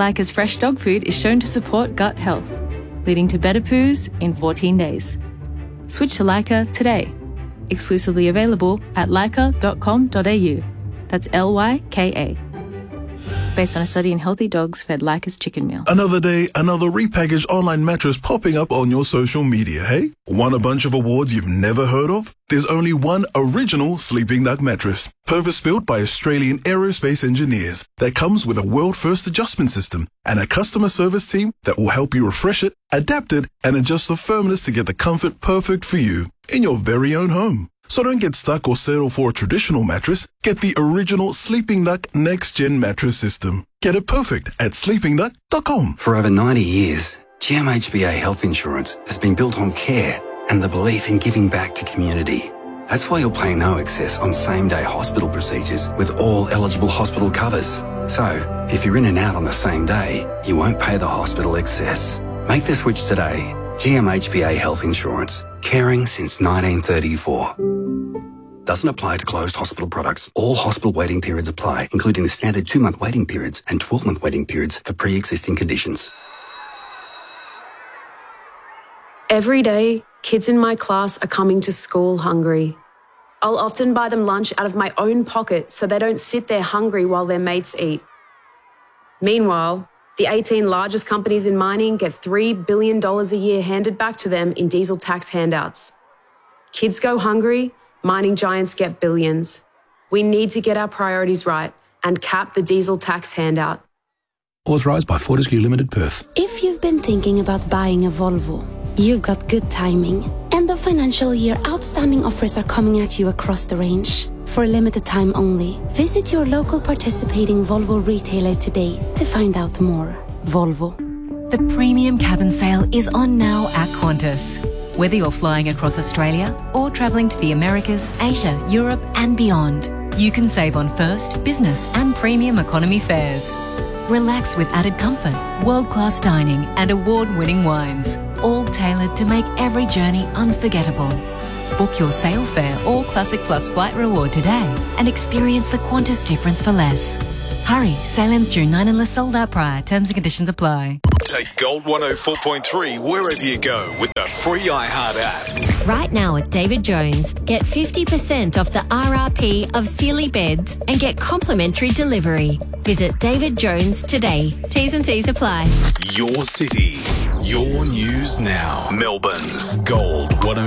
Leica's fresh dog food is shown to support gut health, leading to better poos in 14 days. Switch to Leica today. Exclusively available at leica.com.au. That's Lyka. Based on a study in healthy dogs fed Leica's chicken meal. Another day, another repackaged online mattress popping up on your social media, hey? Want a bunch of awards you've never heard of? There's only one original Sleeping Duck mattress, purpose-built by Australian aerospace engineers, that comes with a world-first adjustment system and a customer service team that will help you refresh it, adapt it, and adjust the firmness to get the comfort perfect for you in your very own home. So don't get stuck or settle for a traditional mattress. Get the original Sleeping Duck Next Gen mattress system. Get it perfect at sleepingduck.com. For over 90 years, GMHBA Health Insurance has been built on care and the belief in giving back to community. That's why you'll pay no excess on same-day hospital procedures with all eligible hospital covers. So, if you're in and out on the same day, you won't pay the hospital excess. Make the switch today. GMHBA Health Insurance. Caring since 1934. Doesn't apply to closed hospital products. All hospital waiting periods apply, including the standard 2-month waiting periods and 12-month waiting periods for pre-existing conditions. Every day, kids in my class are coming to school hungry. I'll often buy them lunch out of my own pocket so they don't sit there hungry while their mates eat. Meanwhile, the 18 largest companies in mining get $3 billion a year handed back to them in diesel tax handouts. Kids go hungry, mining giants get billions. We need to get our priorities right and cap the diesel tax handout. Authorised by Fortescue Limited, Perth. If you've been thinking about buying a Volvo, you've got good timing. End of financial year outstanding offers are coming at you across the range. For a limited time only, visit your local participating Volvo retailer today to find out more. Volvo. The premium cabin sale is on now at Qantas. Whether you're flying across Australia or travelling to the Americas, Asia, Europe and beyond, you can save on first, business and premium economy fares. Relax with added comfort, world-class dining and award-winning wines, all tailored to make every journey unforgettable. Book your Sail Fare or Classic Plus flight reward today and experience the Qantas difference for less. Hurry, sail ends June 9 unless sold out prior. Terms and conditions apply. Take Gold 104.3 wherever you go with the free iHeart app. Right now at David Jones, get 50% off the RRP of Sealy beds and get complimentary delivery. Visit David Jones today. T's and C's apply. Your city, your news now. Melbourne's Gold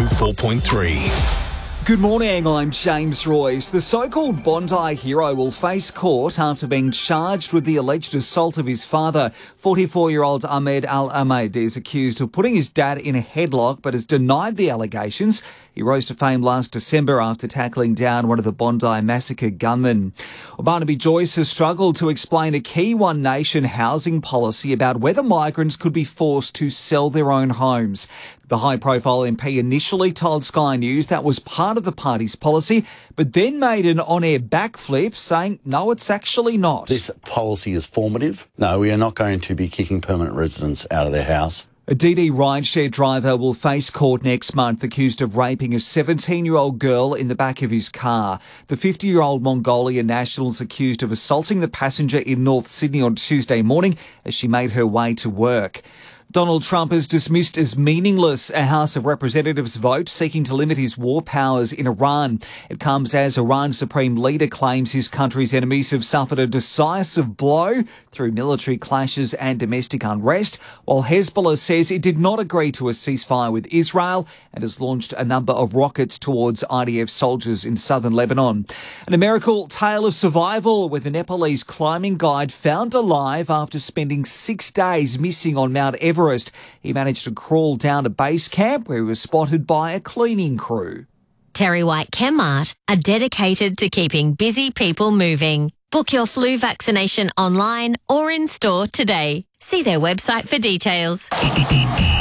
104.3. Good morning, I'm James Royce. The so-called Bondi hero will face court after being charged with the alleged assault of his father. 44-year-old Ahmed Al-Ahmed is accused of putting his dad in a headlock but has denied the allegations. He rose to fame last December after tackling down one of the Bondi massacre gunmen. Barnaby Joyce has struggled to explain a key One Nation housing policy about whether migrants could be forced to sell their own homes. The high-profile MP initially told Sky News that was part of the party's policy, but then made an on-air backflip, saying, no, it's actually not. This policy is formative. No, we are not going to be kicking permanent residents out of their house. A DD rideshare driver will face court next month accused of raping a 17-year-old girl in the back of his car. The 50-year-old Mongolian national is accused of assaulting the passenger in North Sydney on Tuesday morning as she made her way to work. Donald Trump has dismissed as meaningless a House of Representatives vote seeking to limit his war powers in Iran. It comes as Iran's supreme leader claims his country's enemies have suffered a decisive blow through military clashes and domestic unrest, while Hezbollah says it did not agree to a ceasefire with Israel and has launched a number of rockets towards IDF soldiers in southern Lebanon. And a miracle tale of survival with a Nepalese climbing guide found alive after spending 6 days missing on Mount Everest. He managed to crawl down to base camp where he was spotted by a cleaning crew. Terry White Chemmart are dedicated to keeping busy people moving. Book your flu vaccination online or in store today. See their website for details.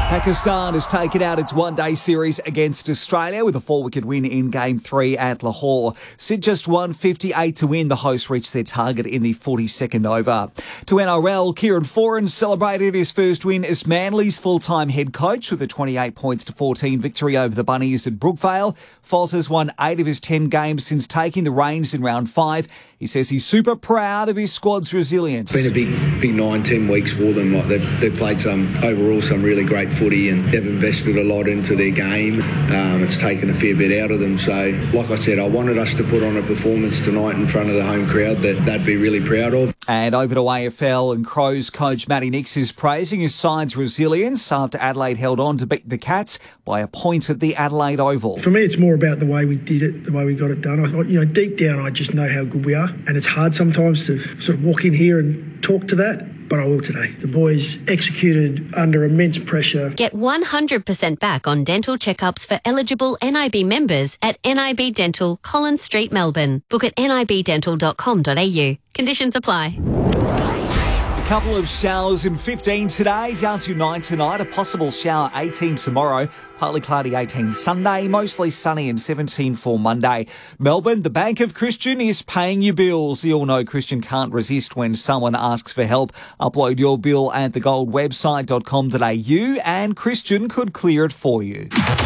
Pakistan has taken out its one-day series against Australia with a 4-wicket win in Game 3 at Lahore. Sid just won 58 to win. The hosts reached their target in the 42nd over. To NRL, Kieran Foran celebrated his first win as Manly's full-time head coach with a 28 points to 14 victory over the Bunnies at Brookvale. Foz has won 8 of his 10 games since taking the reins in round 5. He says he's super proud of his squad's resilience. It's been a big 9-10 weeks for them. Like they've played some really great footy and they've invested a lot into their game. It's taken a fair bit out of them. So, like I said, I wanted us to put on a performance tonight in front of the home crowd that they'd be really proud of. And over to AFL, and Crows coach Matty Nix is praising his side's resilience after Adelaide held on to beat the Cats by a point at the Adelaide Oval. For me, it's more about the way we did it, the way we got it done. Deep down, I just know how good we are. And it's hard sometimes to sort of walk in here and talk to that, but I will today. The boys executed under immense pressure. Get 100% back on dental checkups for eligible NIB members at NIB Dental, Collins Street, Melbourne. Book at nibdental.com.au. Conditions apply. A couple of showers in 15 today, down to 9 tonight. A possible shower 18 tomorrow. Partly cloudy 18 Sunday, mostly sunny and 17 for Monday. Melbourne, the Bank of Christian is paying your bills. You all know Christian can't resist when someone asks for help. Upload your bill at thegoldwebsite.com.au and Christian could clear it for you.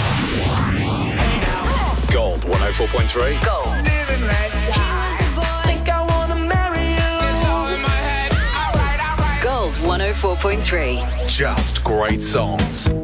Gold 104.3. Gold. Gold 104.3. Just great songs.